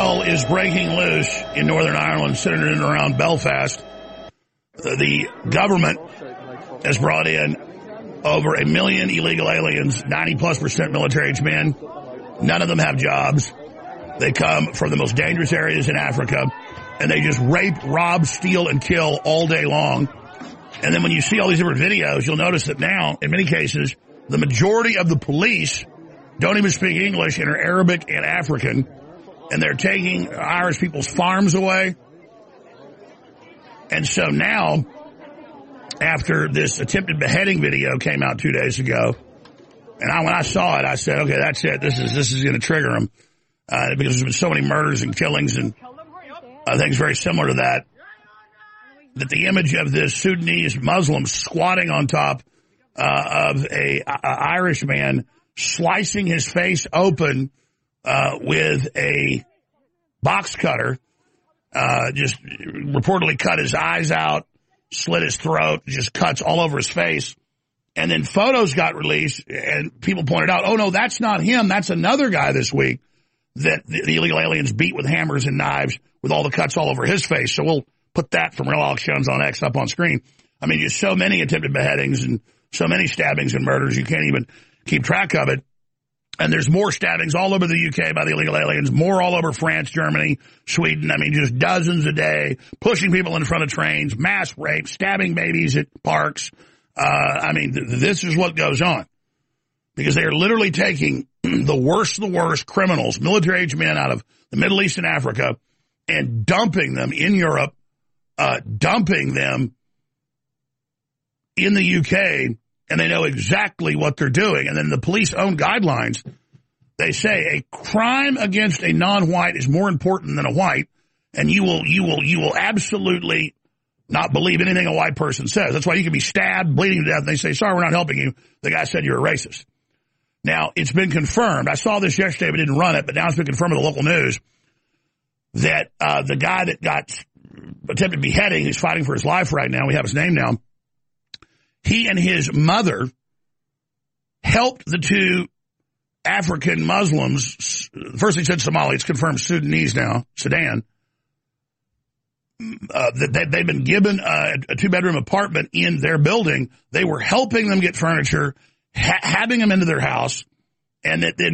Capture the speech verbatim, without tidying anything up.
hell is breaking loose in Northern Ireland, centered in and around Belfast. The government has brought in over a million illegal aliens, ninety plus percent military-aged men. None of them have jobs. They come from the most dangerous areas in Africa, and they just rape, rob, steal, and kill all day long. And then when you see all these different videos, you'll notice that now, in many cases, the majority of the police don't even speak English and are Arabic and African, and they're taking Irish people's farms away. And so now, after this attempted beheading video came out two days ago, and I, when I saw it, I said, okay, that's it. This is this is going to trigger them, uh, because there's been so many murders and killings and uh, things very similar to that, that the image of this Sudanese Muslim squatting on top uh, of a, a Irish man, slicing his face open uh, with a box cutter, uh, just reportedly cut his eyes out, slit his throat, just cuts all over his face. And then photos got released, and people pointed out, oh, no, that's not him. That's another guy this week that the, the illegal aliens beat with hammers and knives with all the cuts all over his face. So we'll put that from Real Alex Jones on X up on screen. I mean, there's so many attempted beheadings and so many stabbings and murders, you can't even keep track of it. And there's more stabbings all over the U K by the illegal aliens, more all over France, Germany, Sweden. I mean, just dozens a day, pushing people in front of trains, mass rape, stabbing babies at parks. Uh, I mean, th- this is what goes on, because they are literally taking the worst of the worst criminals, military-age men out of the Middle East and Africa, and dumping them in Europe, uh, dumping them in the U K, and they know exactly what they're doing. And then the police own guidelines, they say a crime against a non-white is more important than a white, and you will, you will, you will absolutely not believe anything a white person says. That's why you can be stabbed, bleeding to death, and they say, sorry, we're not helping you. The guy said you're a racist. Now, it's been confirmed. I saw this yesterday but didn't run it, but now it's been confirmed in the local news that uh, the guy that got attempted beheading, he's fighting for his life right now, we have his name now, he and his mother helped the two African Muslims, first he said Somali, it's confirmed Sudanese now, Sudan, uh, that they, they've been given a, a two-bedroom apartment in their building. They were helping them get furniture, ha- having them into their house, and that then